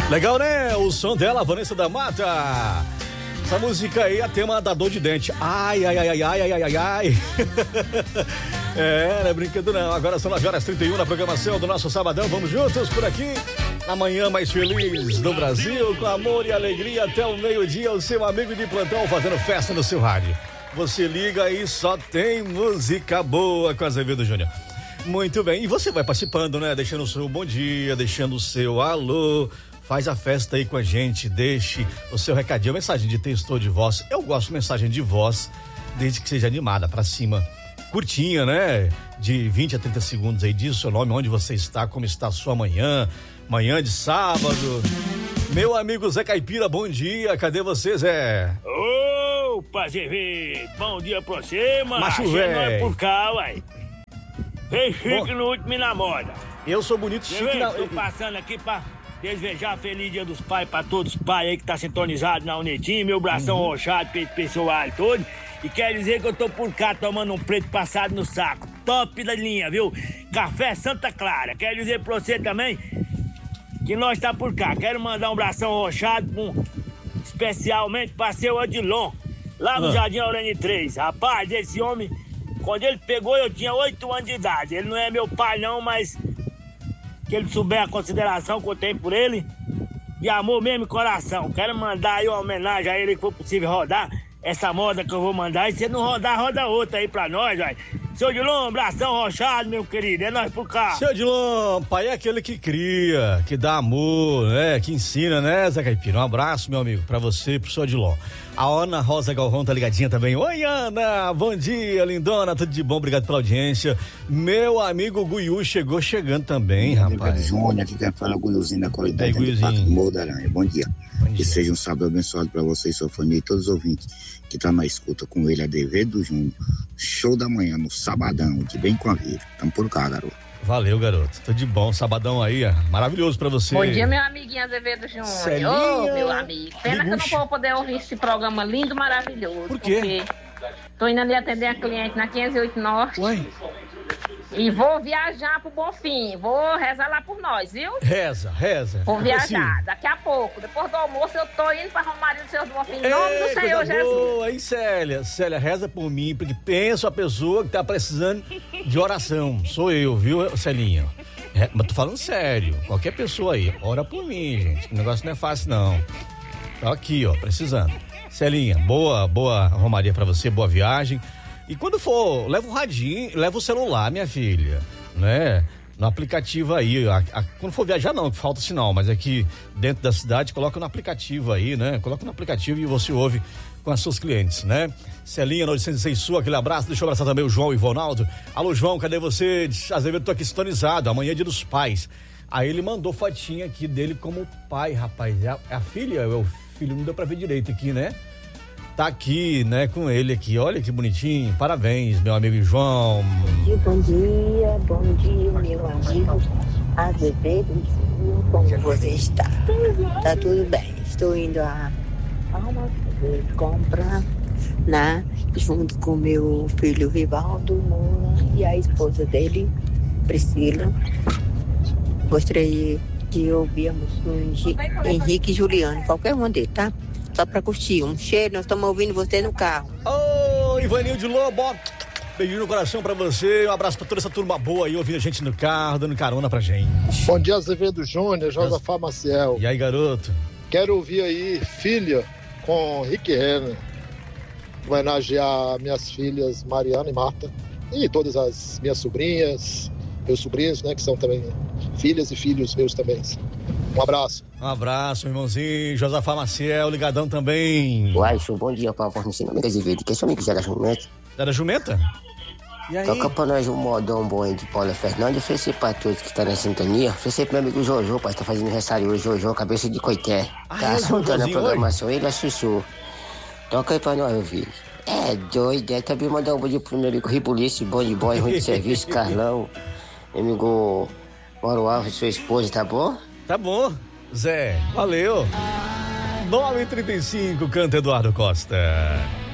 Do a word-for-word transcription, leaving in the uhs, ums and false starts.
Legal, né? O som dela, Vanessa da Mata. Essa música aí é tema da dor de dente. Ai, ai, ai, ai, ai, ai, ai, ai. É, não é brinquedo não. Agora são nove horas e trinta e um na programação do nosso Sabadão. Vamos juntos por aqui. Na manhã mais feliz do Brasil, com amor e alegria até o meio-dia. O seu amigo de plantão fazendo festa no seu rádio. Você liga e só tem música boa com Azevedo Júnior. Muito bem. E você vai participando, né? Deixando o seu bom dia, deixando o seu alô. Faz a festa aí com a gente, deixe o seu recadinho, mensagem de texto ou de voz. Eu gosto de mensagem de voz, desde que seja animada, pra cima. Curtinha, né? De vinte a trinta segundos aí, diz o seu nome, onde você está, como está a sua manhã, manhã de sábado. Meu amigo Zé Caipira, bom dia, cadê você, Zé? Opa, Azevedo, bom dia pra você, mano. Macho velho. Por cá, uai. Vem chique no último e na moda. Eu sou bonito, chique na... Tô passando aqui pra... desejar feliz dia dos pais pra todos os pais aí que tá sintonizado na Unetim, meu bração uhum. rochado, peito pessoal todo. E quer dizer que eu tô por cá tomando um preto passado no saco. Top da linha, viu? Café Santa Clara. Quer dizer pra você também que nós tá por cá. Quero mandar um bração rochado um, especialmente pra seu Odilon, lá no ah. Jardim Aurene três. Rapaz, esse homem, quando ele pegou eu tinha oito anos de idade. Ele não é meu pai não, mas... que ele souber a consideração que eu tenho por ele, de amor mesmo e coração. Quero mandar aí uma homenagem a ele, que for possível rodar essa moda que eu vou mandar. E se não rodar, roda outra aí pra nós, vai. Seu Dilon, abração rochado, meu querido, é nós por cá. Seu Dilon, pai é aquele que cria, que dá amor, né, que ensina, né, Zé Caipira? Um abraço, meu amigo, pra você e pro seu Dilon. A Ana Rosa Galvão tá ligadinha também. Oi, Ana, bom dia, lindona, tudo de bom, obrigado pela audiência. Meu amigo Guiú chegou chegando também, Meu rapaz. Júnior, aqui quem fala é o Guiuzinho da qualidade do Pato Morro da Aranha. Bom dia. Bom dia. Que seja um sábado abençoado pra você e sua família e todos os ouvintes que tá na escuta com ele, Azevedo Júnior. Show da manhã no Sabadão, de bem com a vida. Tamo por cá, garoto. Valeu, garoto. Tudo de bom. Sabadão aí, ó. Maravilhoso pra você. Bom dia, meu amiguinho Azevedo Júnior. Ô, oh, meu amigo. Pena que eu não vou poder ouvir esse programa lindo, maravilhoso. Por quê? Porque tô indo ali atender a cliente na quinhentos e oito Norte. Ué? E vou viajar pro Bonfim. Vou rezar lá por nós, viu? Reza, reza. Vou viajar. Assim. Daqui a pouco. Depois do almoço, eu tô indo pra Romaria do Senhor do Bonfim. Em nome do Senhor Jesus. Boa, hein, Célia? Célia, reza por mim, porque penso a pessoa que tá precisando de oração. Sou eu, viu, Celinha? É, mas tô falando sério. Qualquer pessoa aí, ora por mim, gente. O negócio não é fácil, não. Tô aqui, ó, precisando. Celinha, boa, boa Romaria pra você, boa viagem. E quando for, leva o radinho, leva o celular, minha filha, né? No aplicativo aí, a, a, quando for viajar não, que falta sinal, mas aqui dentro da cidade, coloca no aplicativo aí, né? Coloca no aplicativo e você ouve com as suas clientes, né? Celinha, novecentos e seis Sul, aquele abraço, deixa eu abraçar também o João e o Ronaldo. Alô, João, cadê você? Azevedo, tô aqui sintonizado, amanhã é dia dos pais. Aí ele mandou fotinha aqui dele como pai, rapaz, é a, é a filha, é o filho, não deu pra ver direito aqui, né? Tá aqui, né, com ele aqui, olha que bonitinho, parabéns, meu amigo João. Bom dia, bom dia, meu amigo Azevedo, como você está? Tá tudo bem, estou indo a Palma comprar, né, junto com meu filho Rivaldo Moura e a esposa dele, Priscila. Gostaria de ouvirmos o Henrique, Henrique e Juliano, qualquer um deles, tá? Só pra curtir. Um cheiro, nós estamos ouvindo você no carro. Ô, oh, Ivaninho de Lobo, beijinho no coração pra você, um abraço pra toda essa turma boa aí, ouvindo a gente no carro, dando carona pra gente. Bom dia, Azevedo Júnior, Josafá Maciel. E aí, garoto? Quero ouvir aí, Filha, com Rick Renner. Homenagear minhas filhas Mariana e Marta. E todas as minhas sobrinhas, meus sobrinhos, né, que são também filhas e filhos meus também. Um abraço. Um abraço, irmãozinho. Josafá Maciel, ligadão também. Uai, show, bom dia, Paulo Fornecimento. Amiga de Verde, que é seu amigo Gera Jumenta. Gera Jumenta? E aí? Toca pra nós um modão bom aí de Paula Fernandes. Oferecer pra todos que tá na sintonia. Oferecer pro meu amigo Jojo, pai, tá fazendo aniversário hoje. Jojo, cabeça de coité. Ah, tá é, soltando a programação, hoje? ele assustou. Toca aí pra nós ouvir. É doido, é também mandar um bom dia pro meu amigo Ribulice, bom de boy, ruim de serviço, Carlão. Meu amigo Mauro Alves, sua esposa, tá bom? Tá bom, Zé, valeu. nove e trinta e cinco, canta Eduardo Costa.